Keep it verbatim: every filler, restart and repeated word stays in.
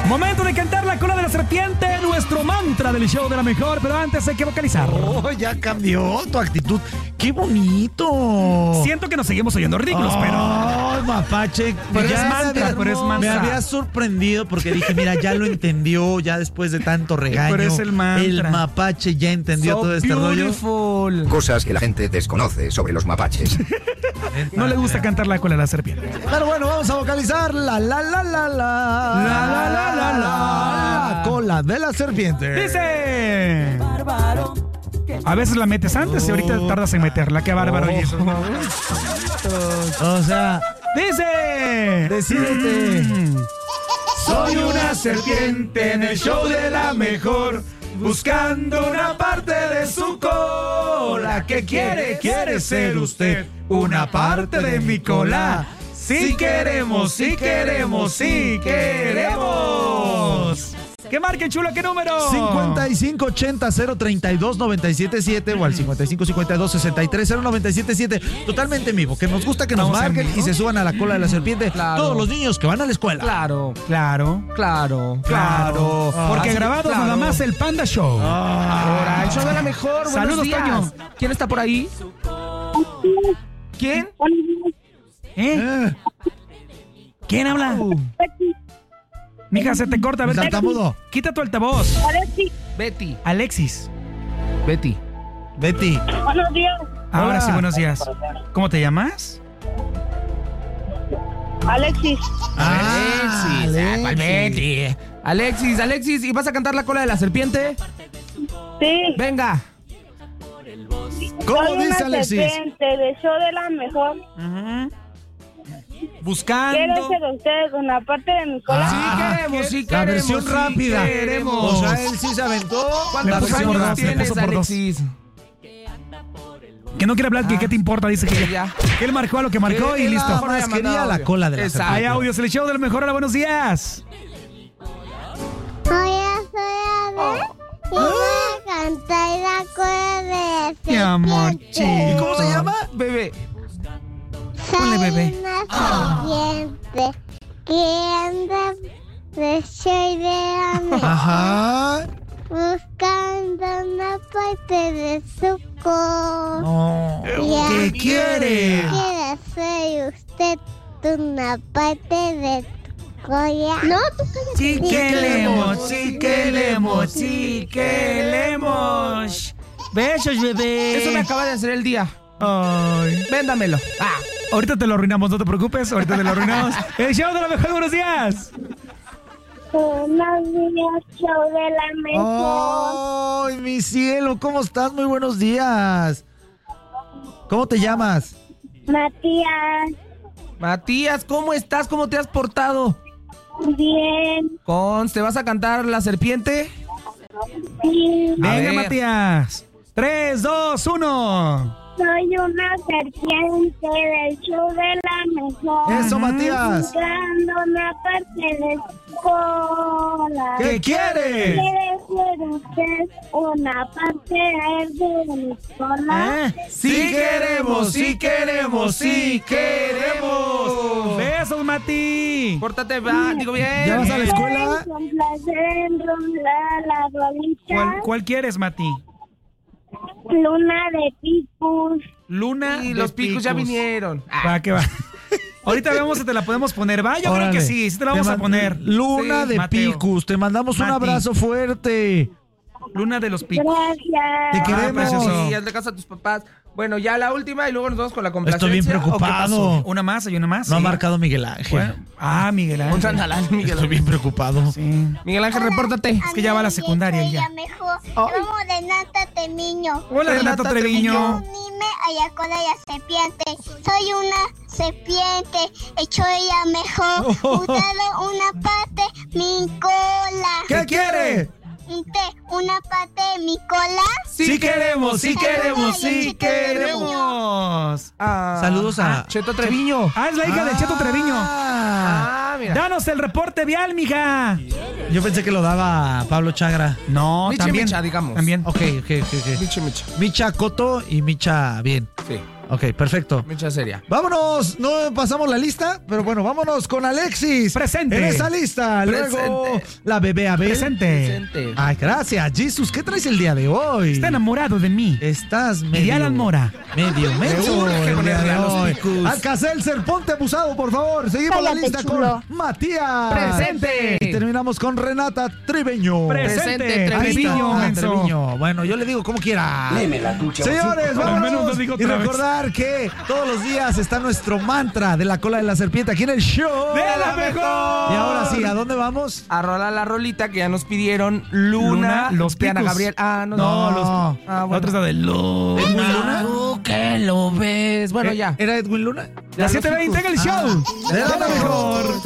Momento de cantar la cola de la serpiente, nuestro mantra del show de la mejor, pero antes hay que vocalizar. Oh, ya cambió tu actitud. ¡Qué bonito! Siento que nos seguimos oyendo ridículos, oh, pero... ¡Ay, mapache! Pero ya es mantra, había, pero es mantra. Me había sorprendido porque dije, mira, ya lo entendió, ya después de tanto regaño. Pero es el mantra. El mapache ya entendió So todo este beautiful. rollo. Cosas que la gente desconoce sobre los mapaches. No le gusta cantar la cola de la serpiente. Pero bueno, vamos a vocalizar la la la la la La, la, la, la, la. la cola de la serpiente. Dice... A veces la metes antes y ahorita tardas en meterla. Qué bárbaro. Oh. Y eso. O sea, Dice... decídete. Mm. Soy una serpiente en el show de la mejor, buscando una parte de su cola. ¿Qué quiere? ¿Quiere ser usted una parte de mi cola? Sí queremos, sí queremos, sí queremos. ¿Qué marque, chulo? ¿Qué número? cincuenta y cinco ochenta cero treinta y dos noventa y siete siete o al cincuenta y cinco cincuenta y dos sesenta y tres cero noventa y siete siete. Totalmente en vivo. Que nos gusta que nos ¿Vamos en marquen vivo? y se suban a la cola de la serpiente. Claro. Todos los niños que van a la escuela. Claro, Claro. claro, Claro. claro. Porque Así- grabados claro. nada más el Panda Show. Ahora, el show de la mejor. Buenos Saludos, días. Toño. ¿Quién está por ahí? ¿Quién? ¿Eh? Eh, ¿Quién habla? Mija, se te corta. A ver, Tartamudo. quita tu altavoz. Betty. Alexis. Betty. Betty. Buenos días, Ahora Hola. sí, buenos días. ¿Cómo te llamas? Alexis. Ah, Alexis. Alexis. ¿Cuál Betty? Alexis, Alexis, ¿y vas a cantar la cola de la serpiente? Sí. Venga. ¿Cómo Soy dice una Alexis? serpiente de show de la mejor. Buscando. ¿Quiere ser usted una parte de mi cola? Sí Ah, queremos, sí La queremos. versión sí rápida. queremos. O sea, él sí se aventó. Le ¿Cuántos puso por años dos, le tienes, puso por dos. Alexis? Que no quiere hablar, que qué te importa, dice que, Ya. que él marcó a lo que marcó y Que listo. la- Nada más Mejor quería mandado la audio. cola de la Exacto. Hay serpiente. audios, el show del mejor. Hola, buenos días. Hola, soy Abel y voy a cantar la cola de la Mi amor, serpiente. chico. ¿Y cómo se llama? Bebé. Ponle, bebé. Soy una serpiente que anda de show de la mejor, Ajá. buscando una parte de su cola. No. ¿Qué quiere? ¿Quiere ser usted una parte de tu cola? No, tú cállate. Sí queremos, queremos, sí queremos, sí queremos. Besos, bebé. Eso me acaba de hacer el día. Ay. Véndamelo. Ah. Ahorita te lo arruinamos, no te preocupes. Ahorita te lo arruinamos. El show de la mejor, buenos días. Buenos días, show de la mejor. ¡Ay, mi cielo! ¿Cómo estás? Muy buenos días. ¿Cómo te llamas? Matías, Matías, ¿cómo estás? ¿Cómo te has portado? bien. Cons, ¿te vas a cantar la serpiente? Sí. A Venga, ver. Matías. Tres, dos, uno. Soy una serpiente del show de la mejor. Eso, Matías. Buscando una parte de su cola. ¿Qué quiere? ¿Quiere ser usted una parte de mi cola? ¿Eh? Sí queremos, sí queremos, sí queremos. Besos, Mati. Pórtate, va, digo bien. ¿Ya vas a la escuela? Es un placer enrolar la rolita. ¿Cuál, cuál quieres, Mati? Luna de picus. Luna Y de los picos ya vinieron. Ah, Va, que va. Ahorita vemos si te la podemos poner. Va, yo creo Órale. que sí, sí te la vamos Te a man- poner. Luna Sí, de Mateo. Picus. Te mandamos un Mati. abrazo fuerte. Luna de los picos. Gracias. Te Ah, queremos. precioso. Sí, hazle caso a tus papás. Bueno, ya la última y luego nos vamos con la complacencia. Estoy bien ¿o qué preocupado. pasó? Una más, hay una más. No ha sí. marcado Miguel Ángel. Bueno, ah, Miguel Ángel. Ponte andalán, Miguel Estoy Ángel. bien preocupado. Sí. Miguel Ángel, repórtate. que ya va a la secundaria Soy ya. la mejor. Vamos de Nata Temiño. Hola, Renato Treviño. Unime a la cola de la serpiente. Soy una serpiente, hecho ella mejor. Usted una parte, mi cola. ¿Qué quiere? Usted una parte de mi cola. Sí queremos, sí queremos, sí Ay, queremos. Queremos. Ah, Saludos a- Cheto Treviño. Ah, es la hija del Cheto Treviño. Ah, Ah, mira. Danos el reporte vial, mija. yo pensé que lo daba Pablo Chagra. No, Micha, también. Micha, digamos. También. Ok, ok, ok, ok. Micha, Micha. Micha Coto y Micha bien. Sí. Ok, perfecto. Mucha seria. Vámonos, no pasamos la lista, pero bueno, vámonos con Alexis. Presente. En esa lista. Presente. Luego, la bebé Abel. Presente. Presente. Ay, gracias. Jesus, ¿qué traes el día de hoy? Está enamorado de mí. Estás Y medio... de Alan Mora. Medio menso urge el día ponerle de a los hoy. picus. Alcacelser, ponte abusado, por favor. Seguimos la Cállate, lista chulo. con Matías. Presente. Y terminamos con Renata Treviño. Presente. Presente, Ahí está, Treviño, menso. Treviño. Bueno, yo le digo como quiera. Señores, Por lo vámonos. menos lo digo Y otra vez. recordar que todos los días está nuestro mantra de la cola de la serpiente aquí en el show. ¡De la mejor! Y ahora sí, ¿a dónde vamos? A rolar la rolita que ya nos pidieron Luna, Luna, los Diana picos. Gabriel. Ah, no, No, no. los. Ah, La bueno. otra es la de Luna. Luna? Tú que lo ves. Bueno, Eh, ya. ¿Era Edwin Luna? Las siete veinte en el show. De la mejor.